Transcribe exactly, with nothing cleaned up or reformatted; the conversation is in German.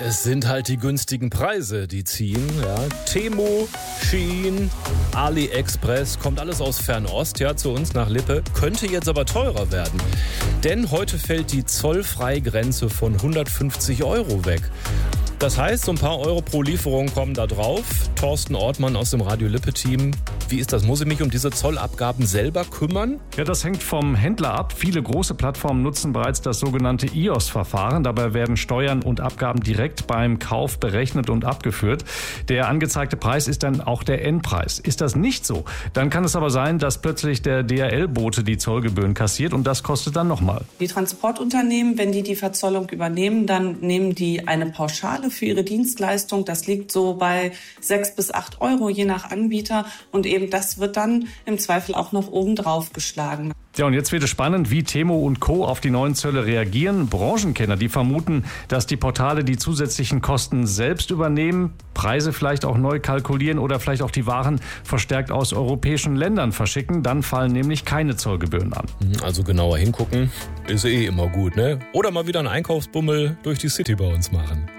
Es sind halt die günstigen Preise, die ziehen. Ja. Temu, Shein, AliExpress, kommt alles aus Fernost, ja, zu uns nach Lippe. Könnte jetzt aber teurer werden. Denn heute fällt die Zollfreigrenze von hundertfünfzig Euro weg. Das heißt, so ein paar Euro pro Lieferung kommen da drauf. Thorsten Ortmann aus dem Radio Lippe-Team. Wie ist das? Muss ich mich um diese Zollabgaben selber kümmern? Ja, das hängt vom Händler ab. Viele große Plattformen nutzen bereits das sogenannte I O S-Verfahren. Dabei werden Steuern und Abgaben direkt beim Kauf berechnet und abgeführt. Der angezeigte Preis ist dann auch der Endpreis. Ist das nicht so, dann kann es aber sein, dass plötzlich der D H L-Bote die Zollgebühren kassiert und das kostet dann nochmal. Die Transportunternehmen, wenn die die Verzollung übernehmen, dann nehmen die eine Pauschale für ihre Dienstleistung. Das liegt so bei sechs bis acht Euro je nach Anbieter und eben das wird dann im Zweifel auch noch oben drauf geschlagen. Ja, und jetzt wird es spannend, wie Temu und Co. auf die neuen Zölle reagieren. Branchenkenner, die vermuten, dass die Portale die zusätzlichen Kosten selbst übernehmen, Preise vielleicht auch neu kalkulieren oder vielleicht auch die Waren verstärkt aus europäischen Ländern verschicken. Dann fallen nämlich keine Zollgebühren an. Also genauer hingucken ist eh immer gut, ne? Oder mal wieder einen Einkaufsbummel durch die City bei uns machen.